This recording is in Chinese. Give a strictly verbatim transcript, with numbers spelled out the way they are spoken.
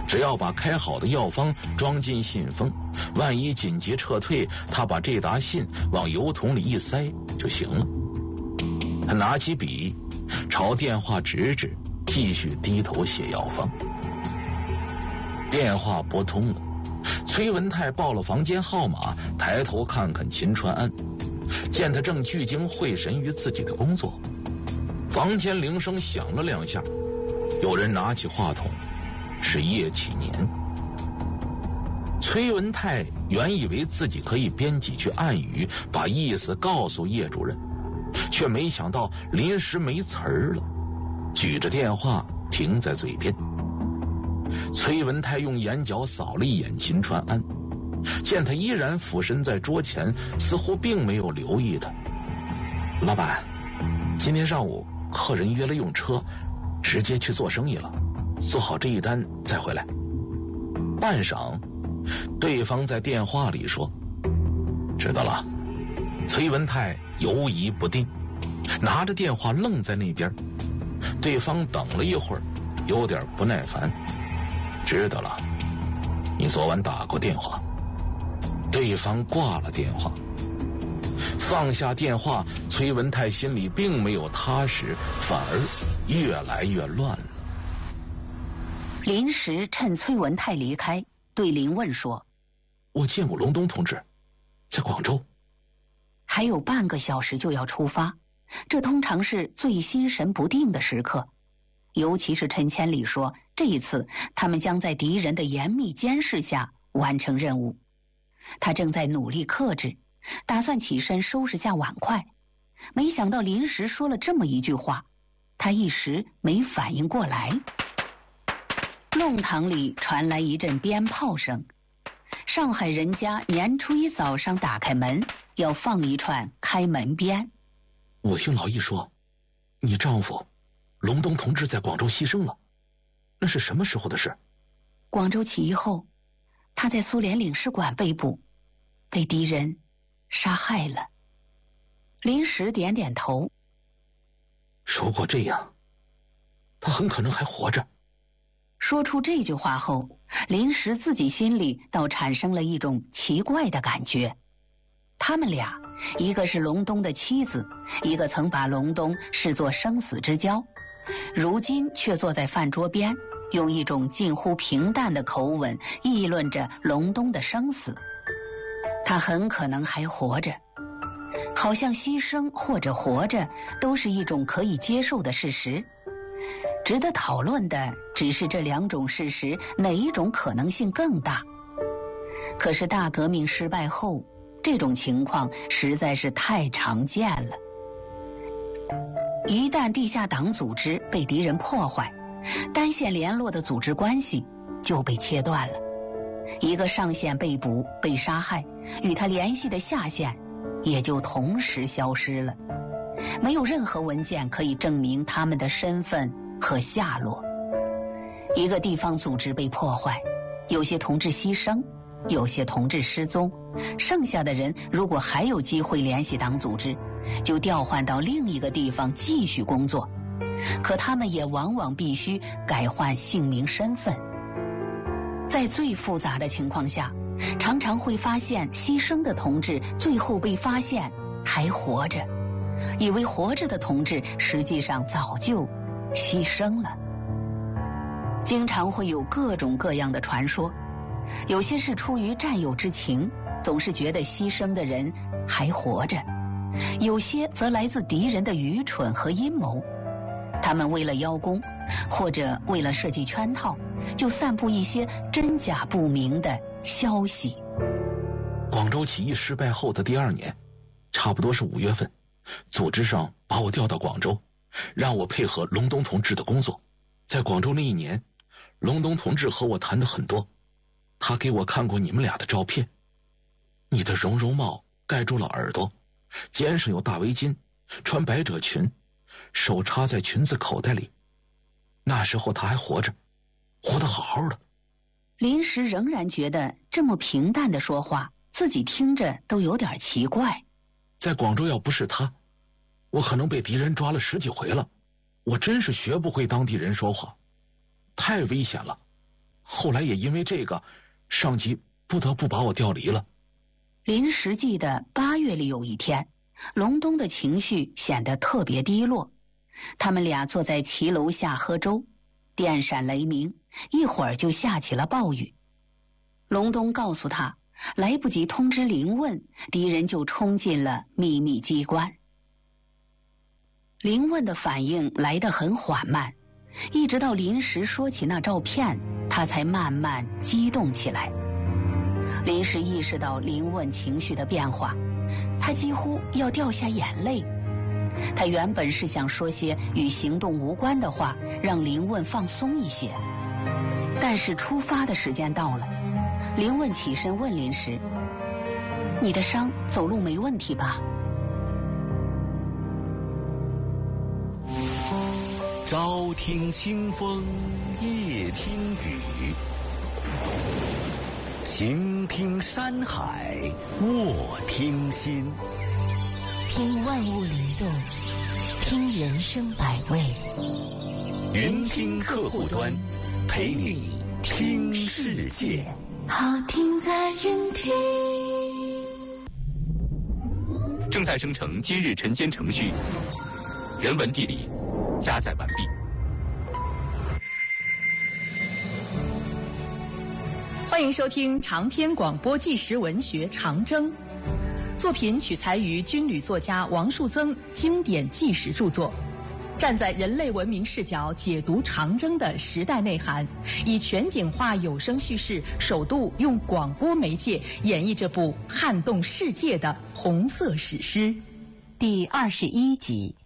只要把开好的药方装进信封，万一紧急撤退，他把这沓信往邮筒里一塞就行了。他拿起笔，朝电话指指，继续低头写药方。电话拨通了，崔文泰报了房间号码，抬头看看秦川安，见他正聚精会神于自己的工作。房间铃声响了两下，有人拿起话筒，是叶启年。崔文泰原以为自己可以编几句暗语，把意思告诉叶主任，却没想到临时没词儿了，举着电话停在嘴边。崔文泰用眼角扫了一眼秦川安，见他依然俯身在桌前，似乎并没有留意他。老板，今天上午客人约了用车，直接去做生意了，做好这一单再回来。半晌，对方在电话里说：知道了。崔文泰犹疑不定，拿着电话愣在那边。对方等了一会儿，有点不耐烦。知道了，你昨晚打过电话。对方挂了电话。放下电话，崔文泰心里并没有踏实，反而越来越乱了。 临时趁崔文泰离开，对林问说： 我见过龙东同志，在广州。 还有半个小时就要出发，这通常是最心神不定的时刻。尤其是陈千里说，这一次他们将在敌人的严密监视下完成任务。他正在努力克制，打算起身收拾下碗筷，没想到临时说了这么一句话，他一时没反应过来。弄堂里传来一阵鞭炮声，上海人家年初一早上打开门，要放一串开门鞭。 我听老易说，你丈夫龙东同志在广州牺牲了，那是什么时候的事？ 广州起义后，他在苏联领事馆被捕，被敌人杀害了。临时点点头。 如果这样，他很可能还活着。 说出这句话后，临时自己心里倒产生了一种奇怪的感觉。他们俩，一个是隆冬的妻子，一个曾把隆冬视作生死之交，如今却坐在饭桌边，用一种近乎平淡的口吻议论着隆冬的生死。他很可能还活着，好像牺牲或者活着都是一种可以接受的事实。值得讨论的只是这两种事实哪一种可能性更大。可是大革命失败后，这种情况实在是太常见了。一旦地下党组织被敌人破坏，单线联络的组织关系就被切断了。一个上线被捕被杀害，与他联系的下线也就同时消失了，没有任何文件可以证明他们的身份和下落。一个地方组织被破坏，有些同志牺牲，有些同志失踪，剩下的人如果还有机会联系党组织，就调换到另一个地方继续工作，可他们也往往必须改换姓名身份。在最复杂的情况下，常常会发现牺牲的同志最后被发现还活着，以为活着的同志实际上早就牺牲了。经常会有各种各样的传说，有些是出于战友之情，总是觉得牺牲的人还活着；有些则来自敌人的愚蠢和阴谋，他们为了邀功，或者为了设计圈套，就散布一些真假不明的消息。 广州起义失败后的第二年，差不多是五月份，组织上把我调到广州，让我配合隆东同志的工作。在广州那一年，隆东同志和我谈得很多，他给我看过你们俩的照片。你的绒绒帽盖住了耳朵，肩上有大围巾，穿百褶裙，手插在裙子口袋里。那时候他还活着，活得好好的。 临时仍然觉得这么平淡的说话，自己听着都有点奇怪。 在广州要不是他，我可能被敌人抓了十几回了。我真是学不会当地人说话，太危险了。 后来也因为这个，上级不得不把我调离了。 林时记得八月里有一天，隆冬的情绪显得特别低落。他们俩坐在骑楼下喝粥，电闪雷鸣，一会儿就下起了暴雨。隆冬告诉他，来不及通知林问，敌人就冲进了秘密机关。林问的反应来得很缓慢，一直到临时说起那照片，他才慢慢激动起来。临时意识到林问情绪的变化，他几乎要掉下眼泪。他原本是想说些与行动无关的话，让林问放松一些，但是出发的时间到了。林问起身问林时：“你的伤走路没问题吧？” 朝听清风，夜听雨，晴听山海，卧听心。 听万物灵动，听人生百味。 云听客户端，陪你听世界。 好听在云听。 正在生成今日晨间程序，人文地理加载完毕。 欢迎收听长篇广播纪实文学《长征》，作品取材于军旅作家王树增经典纪实著作，站在人类文明视角解读长征的时代内涵，以全景化有声叙事，首度用广播媒介演绎这部撼动世界的红色史诗。 第二十一集，